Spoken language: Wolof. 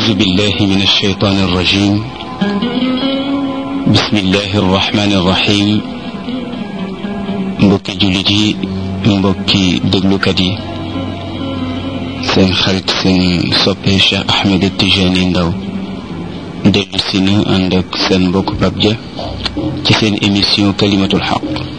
أعوذ بالله من الشيطان الرجيم بسم الله الرحمن الرحيم mbokki jullit yi mbokki déglukat yi seen xarit seen soppe Cheikh Ahmed Tijani Ndaw dellu si na ànd ak seen mbokk Pape Dia ci seen émission Kalimatul Haq